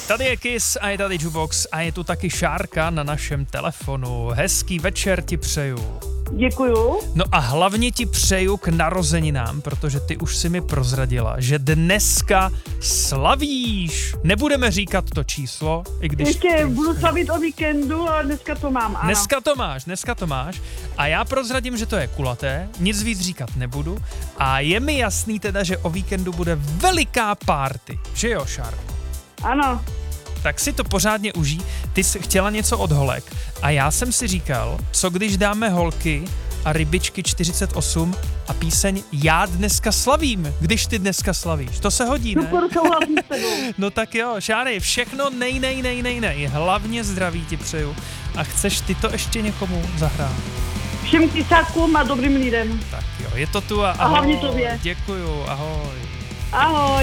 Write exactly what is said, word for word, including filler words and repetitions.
Tady je Kiss a je tady Jukebox a je tu taky Šárka na našem telefonu. Hezký večer ti přeju. Děkuju. No a hlavně ti přeju k narozeninám, protože ty už si mi prozradila, že dneska slavíš. Nebudeme říkat to číslo, i když... Ještě budu slavit o víkendu, ale dneska to mám, ano. Dneska to máš, dneska to máš. A já prozradím, že to je kulaté, nic víc říkat nebudu. A je mi jasný teda, že o víkendu bude veliká party. Že jo, Šárko? Ano. Tak si to pořádně užij. Ty jsi chtěla něco od holek a já jsem si říkal, co když dáme holky a rybičky čtyřicet osm a píseň Já dneska slavím, když ty dneska slavíš. To se hodí, ne? Super, souhlasím s tebou. No tak jo, Šáry, všechno nej, nej, nej, nej, nej. Hlavně zdraví ti přeju. A chceš ty to ještě někomu zahrát? Všem tisákům a dobrým lidem. Tak jo, je to tu a ahoj. A hlavně tobě. Děkuju, ahoj. Ahoj.